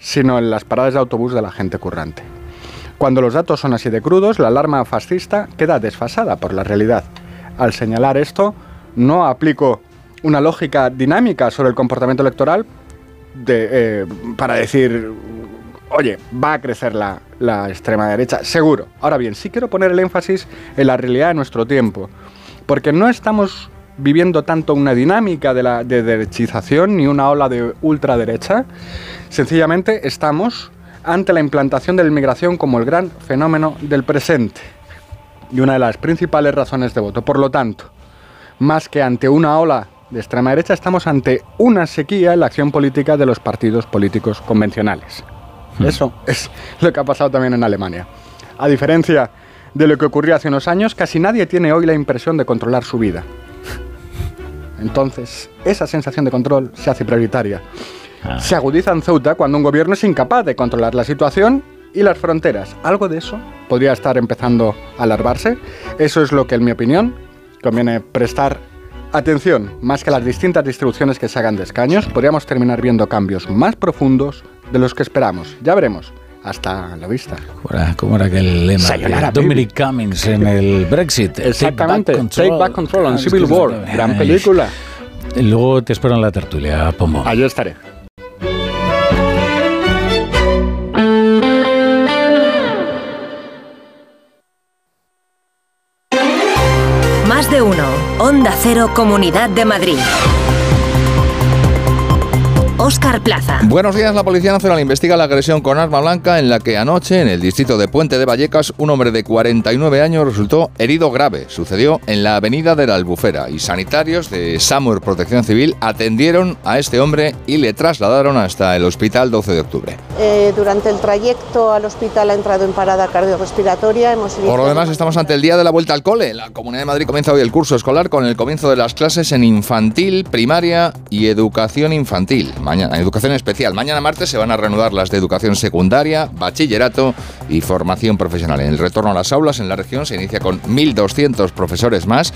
sino en las paradas de autobús de la gente currante. Cuando los datos son así de crudos, la alarma fascista queda desfasada por la realidad. Al señalar esto, no aplico una lógica dinámica sobre el comportamiento electoral para decir, oye, va a crecer la extrema derecha, seguro. Ahora bien, sí quiero poner el énfasis en la realidad de nuestro tiempo, porque no estamos viviendo tanto una dinámica de derechización ni una ola de ultraderecha. Sencillamente estamos ante la implantación de la inmigración como el gran fenómeno del presente y una de las principales razones de voto. Por lo tanto, más que ante una ola de extrema derecha, estamos ante una sequía en la acción política de los partidos políticos convencionales. Eso es lo que ha pasado también en Alemania. A diferencia de lo que ocurrió hace unos años, casi nadie tiene hoy la impresión de controlar su vida. Entonces, esa sensación de control se hace prioritaria. Se agudiza en Ceuta cuando un gobierno es incapaz de controlar la situación y las fronteras. Algo de eso podría estar empezando a alarvarse. Eso es lo que, en mi opinión, conviene prestar atención. Más que las distintas distribuciones que se hagan de escaños, podríamos terminar viendo cambios más profundos de los que esperamos. Ya veremos. Hasta la vista. ¿Cómo era aquel lema de Dominic Cummings en el Brexit? Exactamente. Take Back Control on Civil War. Gran película. Luego te espero en la tertulia, Pombo. Allí estaré. Más de uno. Onda Cero, Comunidad de Madrid. Óscar Plaza. Buenos días. La Policía Nacional investiga la agresión con arma blanca en la que anoche, en el distrito de Puente de Vallecas, un hombre de 49 años resultó herido grave. Sucedió en la avenida de la Albufera y sanitarios de SAMUR Protección Civil atendieron a este hombre y le trasladaron hasta el hospital 12 de octubre. Durante el trayecto al hospital ha entrado en parada cardiorrespiratoria. Por lo demás, estamos ante el día de la vuelta al cole. La Comunidad de Madrid comienza hoy el curso escolar con el comienzo de las clases en infantil, primaria y educación infantil. Mañana, educación especial. Mañana martes se van a reanudar las de educación secundaria, bachillerato y formación profesional. En el retorno a las aulas en la región se inicia con 1.200 profesores más,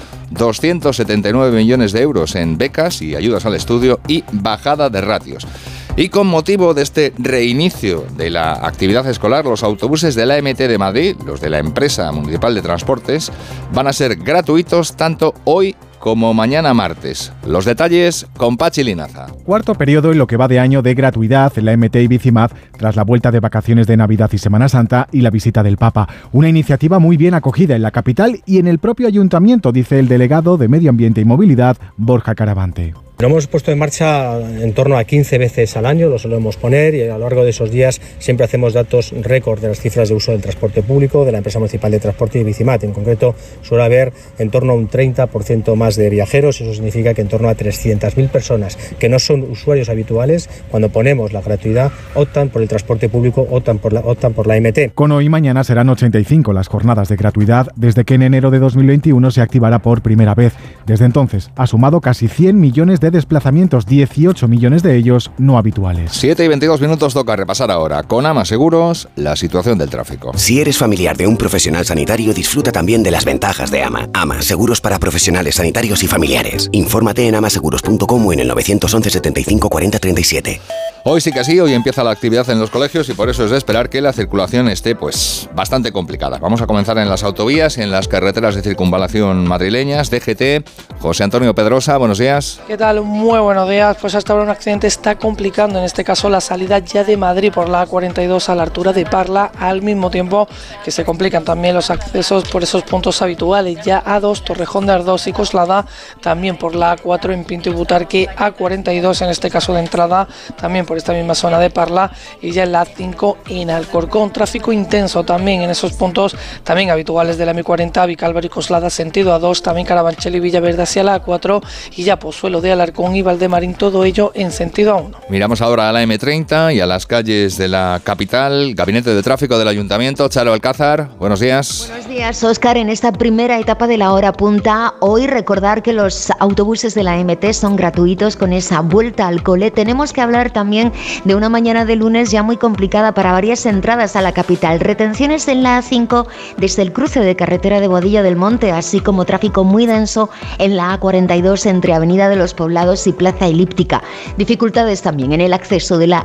279 millones de euros en becas y ayudas al estudio y bajada de ratios. Y con motivo de este reinicio de la actividad escolar, los autobuses de la AMT de Madrid, los de la empresa municipal de transportes, van a ser gratuitos tanto hoy como mañana martes. Los detalles con Pachi Linaza. Cuarto periodo en lo que va de año de gratuidad en la MT y Bicimad tras la vuelta de vacaciones de Navidad y Semana Santa y la visita del Papa. Una iniciativa muy bien acogida en la capital y en el propio ayuntamiento, dice el delegado de Medio Ambiente y Movilidad, Borja Caravante. Lo hemos puesto en marcha en torno a 15 veces al año, lo solemos poner, y a lo largo de esos días siempre hacemos datos récord de las cifras de uso del transporte público de la empresa municipal de transporte y Bicimat. En concreto, suele haber en torno a un 30% más de viajeros. Eso significa que en torno a 300.000 personas que no son usuarios habituales, cuando ponemos la gratuidad, optan por el transporte público, optan por la MT. Con hoy y mañana serán 85 las jornadas de gratuidad, desde que en enero de 2021 se activará por primera vez. Desde entonces ha sumado casi 100 millones de desplazamientos, 18 millones de ellos no habituales. 7:22 toca repasar ahora con AMA Seguros la situación del tráfico. Si eres familiar de un profesional sanitario, disfruta también de las ventajas de AMA. AMA, seguros para profesionales sanitarios y familiares. Infórmate en amaseguros.com o en el 911 75 40 37. Hoy sí que sí, hoy empieza la actividad en los colegios y por eso es de esperar que la circulación esté bastante complicada. Vamos a comenzar en las autovías y en las carreteras de circunvalación madrileñas. DGT, José Antonio Pedrosa, buenos días. ¿Qué tal? Muy buenos días. Pues hasta ahora un accidente está complicando, en este caso la salida ya de Madrid por la A42 a la altura de Parla, al mismo tiempo que se complican también los accesos por esos puntos habituales, ya A2, Torrejón de Ardoz y Coslada, también por la A4 en Pinto y Butarque, A42 en este caso de entrada, también por esta misma zona de Parla, y ya en la A5 en Alcorcón. Tráfico intenso también en esos puntos también habituales de la M40, Vicálvaro y Coslada sentido A2, también Carabanchel y Villaverde hacia la A4 y ya Pozuelo de Alarcón y Valdemarín, todo ello en sentido A1. Miramos ahora a la M30 y a las calles de la capital. Gabinete de Tráfico del Ayuntamiento, Charo Alcázar, buenos días. Buenos días, Óscar. En esta primera etapa de la hora punta, hoy recordar que los autobuses de la MT son gratuitos con esa vuelta al cole. Tenemos que hablar también de una mañana de lunes ya muy complicada para varias entradas a la capital. Retenciones en la A5 desde el cruce de carretera de Boadilla del Monte, así como tráfico muy denso en la A42 entre Avenida de los Poblados y Plaza Elíptica. Dificultades también en el acceso de la